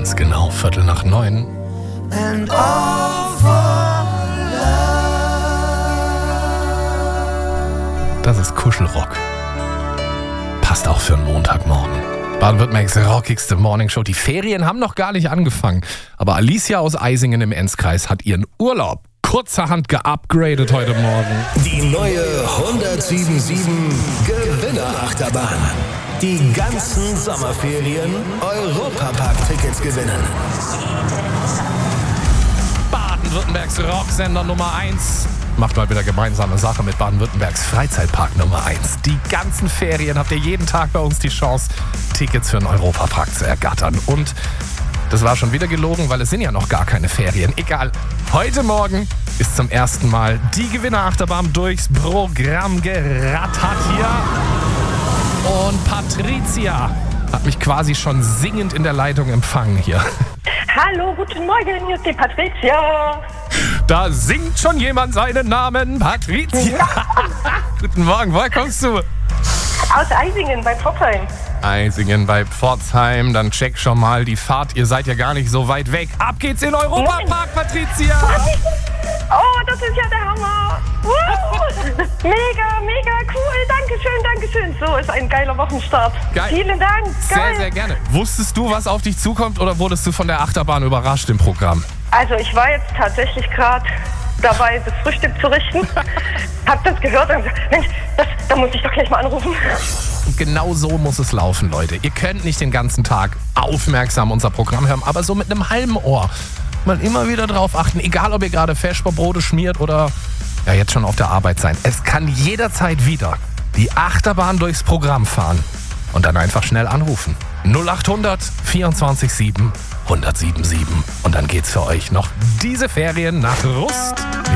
Ist genau 8:15. And all for Das ist Kuschelrock. Passt auch für einen Montagmorgen. Baden-Württembergs rockigste Morningshow. Die Ferien haben noch gar nicht angefangen. Aber Alicia aus Eisingen im Enzkreis hat ihren Urlaub kurzerhand geupgradet heute Morgen. Die neue 1077 Gewinnerachterbahn. Die ganzen Sommerferien Europapark-Tickets gewinnen. Baden-Württembergs Rocksender Nummer 1. Macht mal wieder gemeinsame Sache mit Baden-Württembergs Freizeitpark Nummer 1. Die ganzen Ferien habt ihr jeden Tag bei uns die Chance, Tickets für den Europapark zu ergattern. Und das war schon wieder gelogen, weil es sind ja noch gar keine Ferien. Egal, heute Morgen ist zum ersten Mal die Gewinnerachterbahn durchs Programm gerattert hier. Und Patricia hat mich quasi schon singend in der Leitung empfangen hier. Hallo, guten Morgen, hier ist die Patricia. Da singt schon jemand seinen Namen, Patricia. Guten Morgen, woher kommst du? Aus Eisingen bei Pforzheim. Eisingen bei Pforzheim, dann check schon mal die Fahrt. Ihr seid ja gar nicht so weit weg. Ab geht's in den Europapark, Patricia. Oh, das ist ja der Hammer. Mega, mega cool. Dankeschön. So ist ein geiler Wochenstart. Geil. Vielen Dank. Geil. Sehr, sehr gerne. Wusstest du, was auf dich zukommt oder wurdest du von der Achterbahn überrascht im Programm? Also ich war jetzt tatsächlich gerade dabei, das Frühstück zu richten. Hab das gehört und gesagt, Mensch, da muss ich doch gleich mal anrufen. Und genau so muss es laufen, Leute. Ihr könnt nicht den ganzen Tag aufmerksam unser Programm hören, aber so mit einem halben Ohr. Mal immer wieder drauf achten, egal ob ihr gerade Feschbarbrote schmiert oder ja jetzt schon auf der Arbeit sein. Es kann jederzeit wieder die Achterbahn durchs Programm fahren und dann einfach schnell anrufen. 0800 24 7 1077 und dann geht's für euch noch diese Ferien nach Rust.